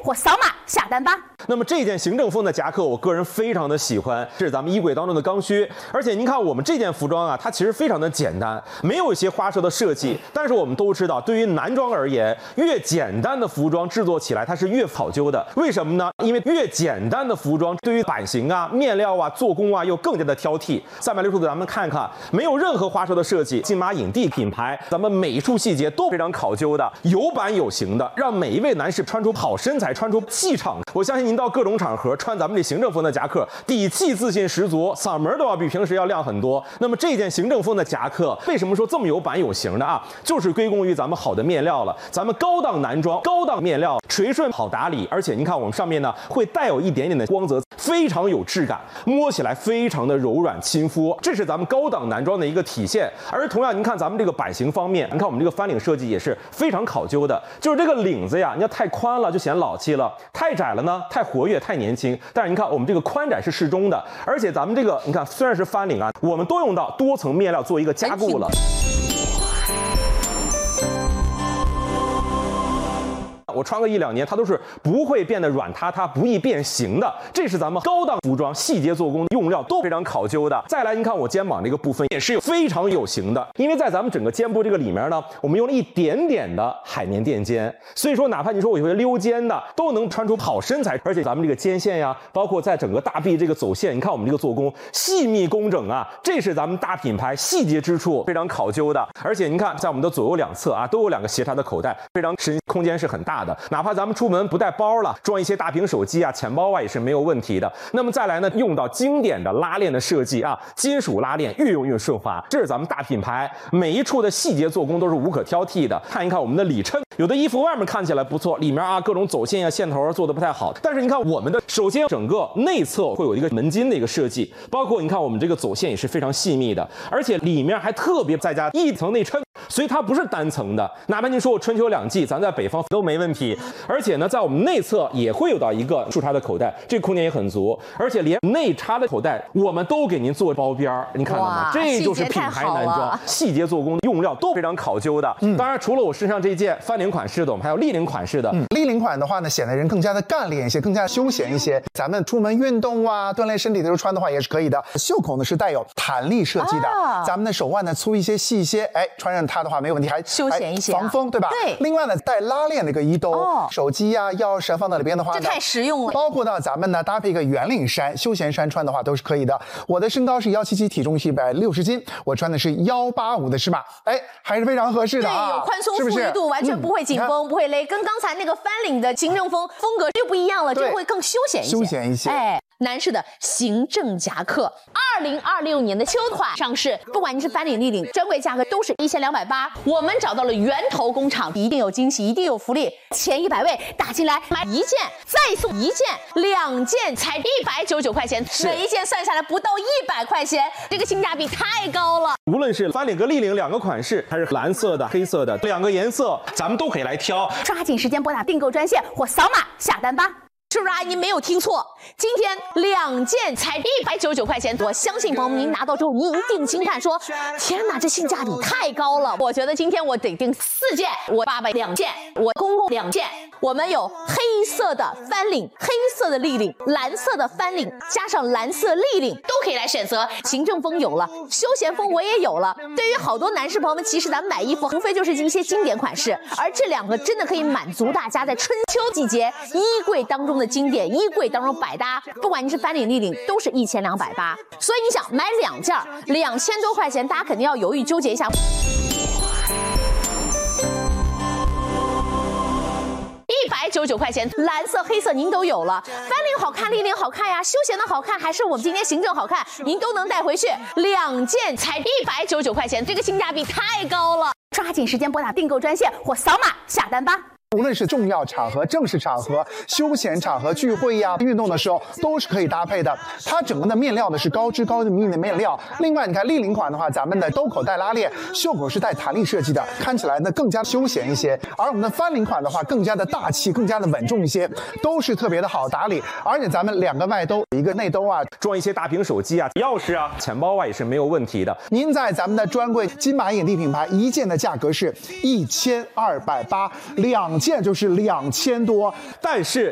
或扫码下单吧。 那么这件行政风的夹克，我个人非常的喜欢，这是咱们衣柜当中的刚需。而且您看我们这件服装啊，它其实非常的简单，没有一些花哨的设计。但是我们都知道，对于男装而言，越简单的服装制作起来它是越考究的。为什么呢？因为越简单的服装，对于版型啊、面料啊、做工啊，又更加的挑剔。360度，咱们看看，没有任何花哨的设计，金马影帝品牌，咱们每一处细节都非常考究的，有版有型的，让每一位男士穿出好身材，穿出气场。我相信您到各种场合穿咱们这行政风的夹克，底气自信十足，嗓门都要比平时要亮很多。那么这件行政风的夹克，为什么说这么有版有型的啊？就是归功于咱们好的面料了。咱们高档男装、高档面料，垂顺好打理，而且您看我们上面呢会带有一点点的光泽，非常有质感，摸起来非常的柔软亲肤，这是咱们高档男装的一个体现。而同样，您看咱们这个版型方面，您看我们这个翻领设计也是非常考究的，就是这个领子呀，你要太宽了就显老气了，太窄了呢太活跃太年轻。但是您看我们这个宽窄是适中的，而且咱们这个你看虽然是翻领啊，我们都用到多层面料做一个加固了。我穿个1、2年，它都是不会变得软塌塌、不易变形的。这是咱们高档服装细节做工用料都非常考究的。再来，您看我肩膀这个部分也是非常有型的，因为在咱们整个肩部这个里面呢，我们用了一点点的海绵垫肩，所以说哪怕你说我有些溜肩的，都能穿出好身材。而且咱们这个肩线呀，包括在整个大臂这个走线，你看我们这个做工细密工整啊，这是咱们大品牌细节之处非常考究的。而且您看，在我们的左右两侧啊，都有2个斜插的口袋，非常深，空间是很大的。哪怕咱们出门不带包了，装一些大屏手机啊、钱包啊也是没有问题的。那么再来呢，用到经典的拉链的设计啊，金属拉链越用越顺滑，这是咱们大品牌每一处的细节做工都是无可挑剔的。看一看我们的里衬，有的衣服外面看起来不错，里面啊各种走线啊、线头做的不太好，但是你看我们的，首先整个内侧会有一个门襟的一个设计，包括你看我们这个走线也是非常细密的，而且里面还特别再加一层内衬。所以它不是单层的，哪怕您说我春秋2季，咱在北方都没问题。而且呢，在我们内侧也会有到一个竖插的口袋，这个空间也很足，而且连内插的口袋我们都给您做包边儿，您看到吗？这就是品牌男装，细节做工用料都非常考究的。当然，除了我身上这件翻领款式的，我们还有立领款式的。 立领款的话呢，显得人更加的干练一些，更加休闲一些。咱们出门运动啊、锻炼身体的时候穿的话也是可以的。袖口呢是带有弹力设计的，咱们的手腕呢粗一些、细一些，哎，穿上它的话没有问题，还休闲一些、 防风，对吧？ 对。 另外呢，带拉链的一个衣兜，手机呀、钥匙放到里边的话呢， 这太实用了。 包括呢，咱们呢搭配一个圆领衫、休闲衫穿的话都是可以的。我的身高是177，体重是160斤，我穿的是185的尺码，哎，还是非常合适的啊。 对，有宽松富裕度，完全不会紧绷，不会勒，跟刚才那个翻领的行政风格又不一样了，这会更休闲一些。 休闲一些， 哎。男士的行政夹克，2026年的秋款上市，不管你是翻领、立领，专柜价格都是1280。我们找到了源头工厂，一定有惊喜，一定有福利。前100位打进来买1件，再送1件，2件才199块钱，每一件算下来不到100块钱，这个性价比太高了。 无论是翻领和立领2个款式，还是蓝色的、黑色的2个颜色，咱们都可以来挑。 抓紧时间拨打订购专线或扫码下单吧。是不是啊？您没有听错，今天2件才199块钱。我相信朋友们，您拿到之后，您一定惊叹说：“天哪，这性价比太高了！”我觉得今天我得订4件，我爸爸2件，我公公2件。我们有黑色的翻领、黑色的立领、蓝色的翻领，加上蓝色立领，都可以来选择。行政风有了，休闲风我也有了。对于好多男士朋友们，其实咱们买衣服无非就是一些经典款式，而这2个真的可以满足大家在春秋季节衣柜当中的经典，衣柜当中百搭。不管你是翻领、立领，都是1280。所以你想买2件，2000多块钱，大家肯定要犹豫纠结一下。199块钱，蓝色、黑色您都有了。翻领好看，立领好看呀，休闲的好看，还是我们今天行政好看，您都能带回去。2件才199块钱，这个性价比太高了。抓紧时间拨打订购专线或扫码下单吧。 无论是重要场合、正式场合、休闲场合、聚会呀、运动的时候，都是可以搭配的。它整个的面料呢是高支高密的面料。另外，你看立领款的话，咱们的兜口带拉链，袖口是带弹力设计的，看起来呢更加休闲一些。而我们的翻领款的话，更加的大气，更加的稳重一些，都是特别的好打理。而且咱们2个外兜，一个内兜啊， 装一些大屏手机啊、钥匙啊、钱包啊也是没有问题的。 您在咱们的专柜金马影帝品牌1件的价格是1280，2件就是2000多， 但是